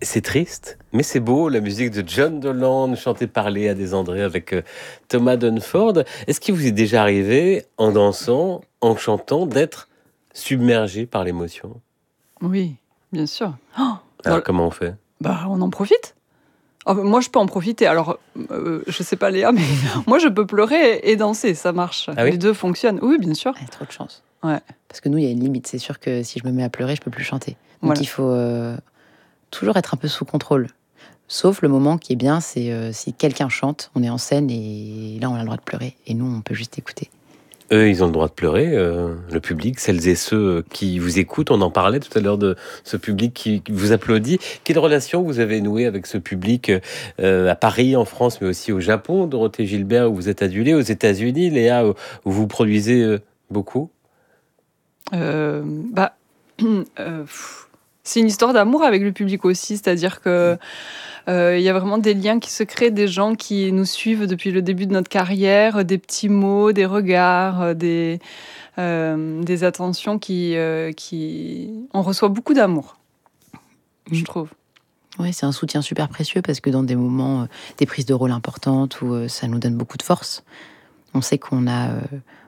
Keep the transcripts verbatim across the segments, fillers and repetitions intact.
C'est triste, mais c'est beau, la musique de John Dolan, chantée par Léa Desandré avec euh, Thomas Dunford. Est-ce qu'il vous est déjà arrivé, en dansant, en chantant, d'être submergé par l'émotion? Oui, bien sûr. Oh, dans Alors le- comment on fait? bah, on en profite. Ah, bah, moi, je peux en profiter. Alors, euh, je sais pas Léa, mais moi, je peux pleurer et danser, ça marche. Ah Les oui? deux fonctionnent. Oui, bien sûr. Ah, trop de chance. Ouais, Parce que nous, il y a une limite. C'est sûr que si je me mets à pleurer, je peux plus chanter. Donc voilà. il faut euh, toujours être un peu sous contrôle. Sauf le moment qui est bien, c'est euh, si quelqu'un chante, on est en scène et là, on a le droit de pleurer. Et nous, on peut juste écouter. Eux, ils ont le droit de pleurer, euh, le public, celles et ceux qui vous écoutent. On en parlait tout à l'heure de ce public qui vous applaudit. Quelle relation vous avez nouée avec ce public euh, à Paris, en France, mais aussi au Japon, Dorothée Gilbert, où vous êtes adulée, aux États-Unis, Léa, où où vous produisez euh, beaucoup? Euh, bah, euh, pff, c'est une histoire d'amour avec le public aussi, c'est-à-dire que euh, il y a vraiment des liens qui se créent, des gens qui nous suivent depuis le début de notre carrière, des petits mots, des regards, euh, des, euh, des attentions qui, euh, qui... On reçoit beaucoup d'amour, je Mm. trouve. Ouais, c'est un soutien super précieux parce que dans des moments, euh, des prises de rôle importantes où euh, ça nous donne beaucoup de force, on sait qu'on a euh,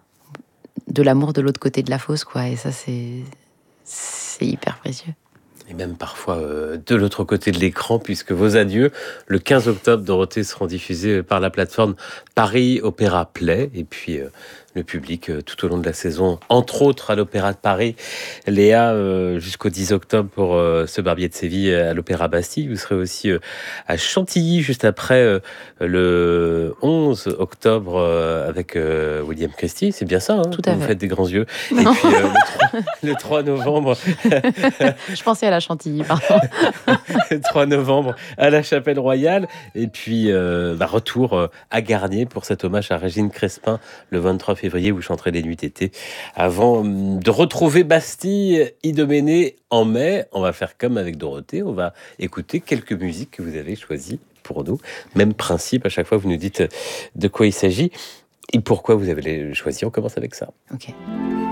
de l'amour de l'autre côté de la fosse, quoi. Et ça, c'est, c'est hyper précieux. Et même parfois euh, de l'autre côté de l'écran, puisque vos adieux, le quinze octobre, Dorothée, seront diffusés par la plateforme Paris Opéra Play. Et puis euh, le public euh, tout au long de la saison, entre autres à l'Opéra de Paris. Léa, euh, jusqu'au dix octobre pour euh, ce Barbier de Séville à l'Opéra Bastille. Vous serez aussi euh, à Chantilly juste après euh, le onze octobre euh, avec euh, William Christie. C'est bien ça, hein? Tout à Vous fait. faites des grands yeux. Et puis euh, le, trois, le trois novembre, Je pensais à la Chantilly, pardon. le trois novembre à la Chapelle Royale. Et puis, euh, bah, retour euh, à Garnier pour cet hommage à Régine Crespin le vingt-trois février. Vous chanterez les nuits d'été avant hum, de retrouver Bastille, Idoménée en mai. On va faire comme avec Dorothée. On va écouter quelques musiques que vous avez choisies pour nous. Même principe, à chaque fois, vous nous dites de quoi il s'agit et pourquoi vous avez les choisi. On commence avec ça. Ok.